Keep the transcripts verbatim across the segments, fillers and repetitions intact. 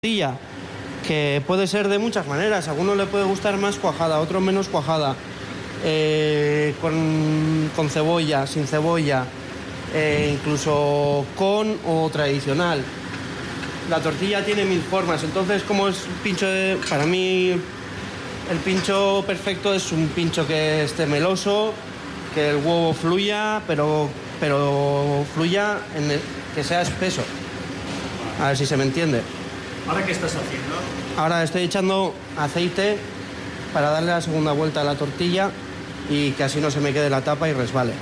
tortilla, que puede ser de muchas maneras. A algunos le puede gustar más cuajada, a otros menos cuajada, eh, con, con cebolla, sin cebolla, eh, incluso con o tradicional. La tortilla tiene mil formas, entonces como es un pincho de, para mí el pincho perfecto es un pincho que esté meloso, que el huevo fluya, pero, pero fluya, en el, que sea espeso. A ver si se me entiende. ¿Ahora qué estás haciendo? Ahora estoy echando aceite para darle la segunda vuelta a la tortilla y que así no se me quede la tapa y resbale.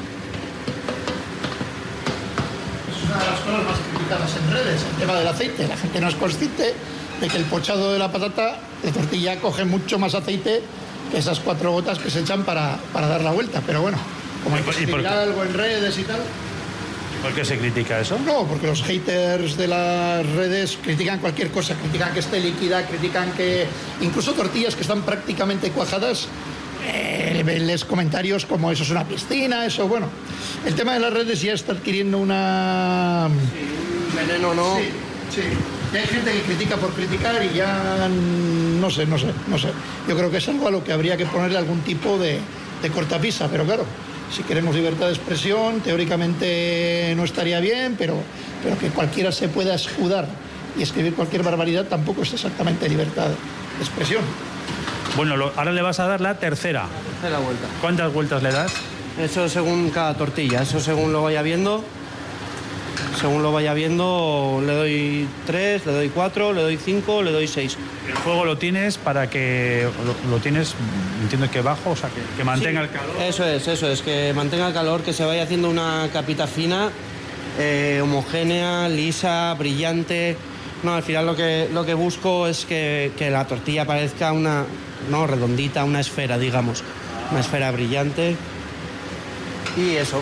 Es una de las cosas más criticadas en redes, el tema del aceite. La gente no es consciente de que el pochado de la patata de tortilla coge mucho más aceite que esas cuatro gotas que se echan para, para dar la vuelta. Pero bueno, como hay que escribir algo en redes y tal... ¿Por qué se critica eso? No, porque los haters de las redes critican cualquier cosa, critican que esté líquida, critican que incluso tortillas que están prácticamente cuajadas, eh, les comentarios como eso es una piscina, eso, bueno. El tema de las redes ya está adquiriendo una... Sí, un veneno, ¿no? Sí, sí. Y hay gente que critica por criticar y ya no sé, no sé, no sé. Yo creo que es algo a lo que habría que ponerle algún tipo de, de cortapisa, pero claro... Si queremos libertad de expresión, teóricamente no estaría bien, pero, pero que cualquiera se pueda escudar y escribir cualquier barbaridad tampoco es exactamente libertad de expresión. Bueno, lo, ahora le vas a dar la tercera. La tercera vuelta. ¿Cuántas vueltas le das? Eso según cada tortilla, eso según lo vaya viendo. Según lo vaya viendo, le doy tres, le doy cuatro, le doy cinco, le doy seis. El fuego lo tienes para que... Lo, lo tienes, entiendo que bajo, o sea, que, que mantenga Sí, el calor. Eso es, eso es, que mantenga el calor, que se vaya haciendo una capita fina, eh, homogénea, lisa, brillante. No, al final lo que, lo que busco es que, que la tortilla parezca una, no, redondita, una esfera, digamos. Una esfera brillante. Y eso.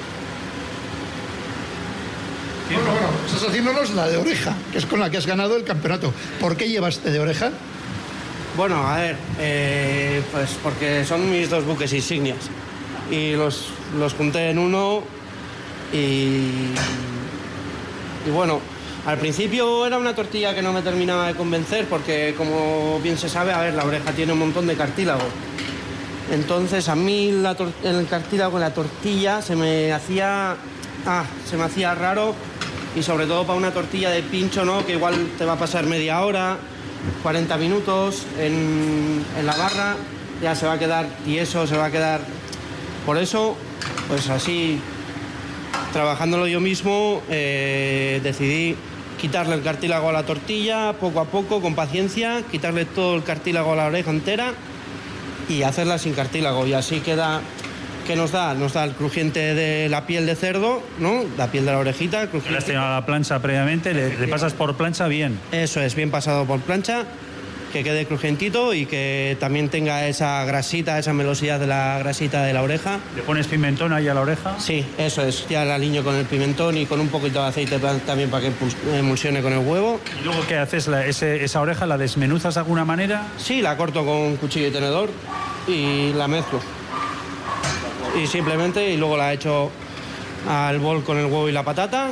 Bueno, bueno, estás haciéndonos la de oreja, que es con la que has ganado el campeonato. ¿Por qué llevaste de oreja? Bueno, a ver, eh, pues porque son mis dos buques insignias. Y los, los junté en uno y... Y bueno, al principio era una tortilla que no me terminaba de convencer porque, como bien se sabe, a ver, la oreja tiene un montón de cartílago. Entonces a mí la tor- el cartílago en la tortilla se me hacía... Ah, se me hacía raro. Y sobre todo para una tortilla de pincho, ¿no? Que igual te va a pasar media hora, cuarenta minutos en, en la barra, ya se va a quedar tieso, se va a quedar... Por eso, pues así, trabajándolo yo mismo, eh, decidí quitarle el cartílago a la tortilla, poco a poco, con paciencia, quitarle todo el cartílago a la oreja entera y hacerla sin cartílago. Y así queda... ¿Qué nos da? Nos da el crujiente de la piel de cerdo, ¿no? La piel de la orejita, crujiente. Le has tenido a la plancha previamente, le, le pasas por plancha bien. Eso es, bien pasado por plancha, que quede crujientito y que también tenga esa grasita, esa melosidad de la grasita de la oreja. ¿Le pones pimentón ahí a la oreja? Sí, eso es, ya la aliño con el pimentón y con un poquito de aceite también para que emulsione con el huevo. ¿Y luego qué haces? La, ese, ¿Esa oreja la desmenuzas de alguna manera? Sí, la corto con cuchillo y tenedor y la mezclo. Y simplemente, y luego la echo al bol con el huevo y la patata.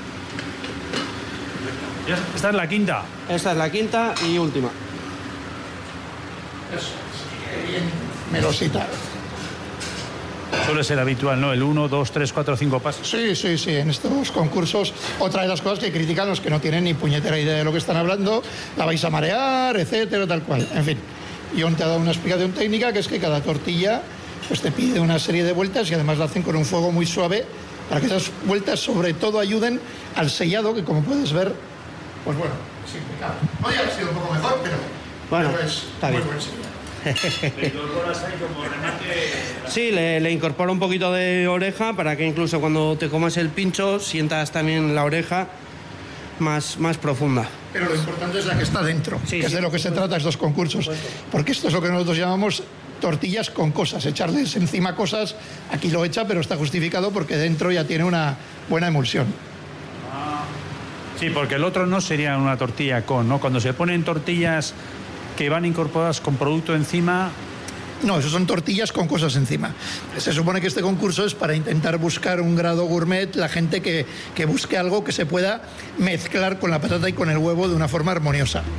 Esta es la quinta. Esta es la quinta y última. Eso, bien melosita. Suele ser habitual, ¿no? El uno, dos, tres, cuatro, cinco pasos. Sí, sí, sí, en estos concursos, otra de las cosas que critican los que no tienen ni puñetera idea de lo que están hablando, la vais a marear, etcétera, tal cual. En fin, John te ha dado una explicación técnica, que es que cada tortilla pues te pide una serie de vueltas y además la hacen con un fuego muy suave para que esas vueltas sobre todo ayuden al sellado, que como puedes ver, pues bueno, es impecable. Podría haber sido un poco mejor, pero, Bueno, pero es está muy bien. buen sellado. ¿Le incorporas ahí como remate? Sí, le, le incorporo un poquito de oreja para que incluso cuando te comas el pincho sientas también la oreja más, más profunda. Pero lo importante es la que está dentro, Sí, que es sí, de lo que se trata estos concursos. Porque esto es lo que nosotros llamamos tortillas con cosas, echarles encima cosas. Aquí lo echa, pero está justificado porque dentro ya tiene una buena emulsión. Sí, porque el otro no sería una tortilla con, ¿no? Cuando se ponen tortillas que van incorporadas con producto encima, No, eso son tortillas con cosas encima. Se supone que este concurso es para intentar buscar un grado gourmet, la gente que, que busque algo que se pueda mezclar con la patata y con el huevo de una forma armoniosa.